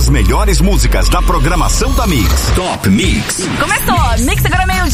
melhores músicas da programação da Mix. Top Mix. Começou, Mix agora meio